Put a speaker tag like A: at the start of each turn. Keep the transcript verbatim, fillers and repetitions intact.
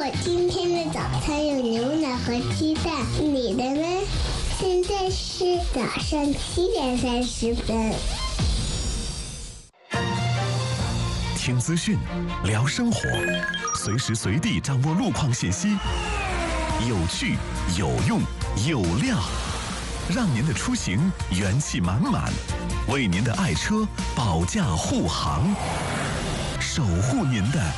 A: 今天的早餐有牛奶和鸡蛋，你的呢？现在是早上七点三十分。
B: 听资讯，聊生活，随时随地掌握路况信息，有趣、有用、有料，让您的出行元气满满，为您的爱车保驾护航，守护您的